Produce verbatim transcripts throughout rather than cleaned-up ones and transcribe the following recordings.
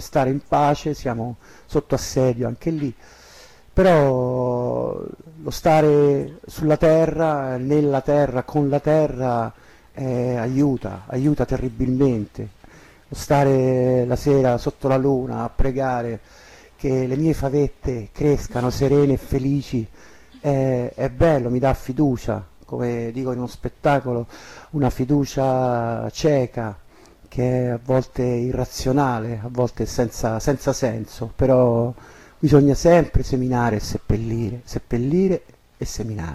stare in pace, siamo sotto assedio anche lì, però lo stare sulla terra, nella terra, con la terra eh, aiuta, aiuta terribilmente. Lo stare la sera sotto la luna a pregare che le mie favette crescano serene e felici è, è bello, mi dà fiducia, come dico in uno spettacolo, una fiducia cieca che è a volte irrazionale, a volte senza, senza senso, però bisogna sempre seminare e seppellire, seppellire e seminare.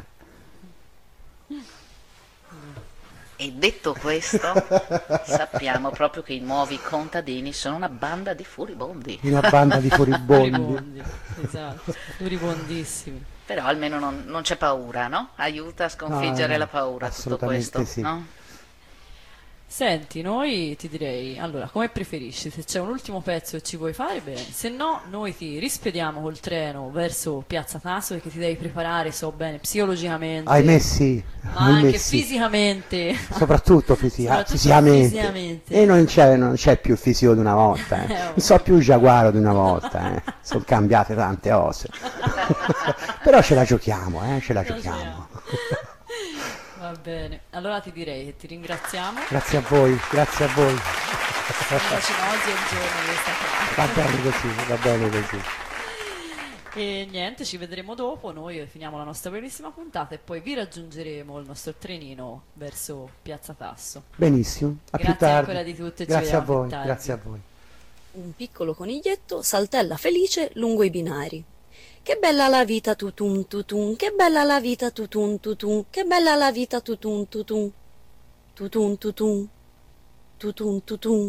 E detto questo, sappiamo proprio che i nuovi contadini sono una banda di furibondi. Una banda di furibondi. Furibondi, esatto, furibondissimi. Però almeno non, non c'è paura, no? Aiuta a sconfiggere No, no, la paura tutto assolutamente questo, sì. no? Senti, noi ti direi, allora, come preferisci? Se c'è un ultimo pezzo che ci vuoi fare, bene. Se no, noi ti rispediamo col treno verso Piazza Tasso, perché ti devi preparare, so bene, psicologicamente, Ahimè sì, ma ahimè anche sì. fisicamente. Soprattutto, fisica- Soprattutto fisicamente. fisicamente. E non c'è, non c'è più il fisico di una volta, eh. Eh, non so più il giaguaro di una volta, eh. Sono cambiate tante cose. Però ce la giochiamo, eh, ce la Ce la giochiamo. Va bene, allora ti direi che ti ringraziamo. Grazie a voi, grazie a voi. La cinosi è il giorno di questa Va bene così, va bene così. E niente, ci vedremo dopo, noi finiamo la nostra bellissima puntata e poi vi raggiungeremo il nostro trenino verso Piazza Tasso. Benissimo, a Grazie più tardi. ancora di tutto e ci Grazie a vediamo più voi, tardi. grazie a voi. Un piccolo coniglietto saltella felice lungo i binari. Che bella la vita tutun tutun, che bella la vita tutun tutun, che bella la vita tutun tutun, tutun tutun, tutun tutun.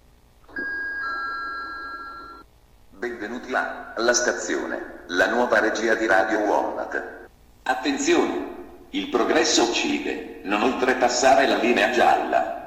Benvenuti alla stazione, la nuova regia di Radio Walnut. Attenzione, il progresso uccide, non oltrepassare la linea gialla.